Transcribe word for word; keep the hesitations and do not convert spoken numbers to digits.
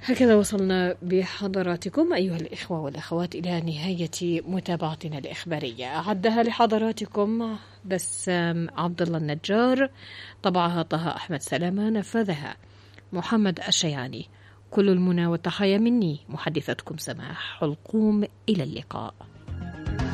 هكذا وصلنا بحضراتكم أيها الإخوة والأخوات إلى نهاية متابعتنا الإخبارية. أعدها لحضراتكم بسام عبد الله النجار، طبعها طه أحمد سلامة، نفذها محمد الشيعاني. كل المنى والتحايا مني محدثتكم سماح حلقوم، إلى اللقاء.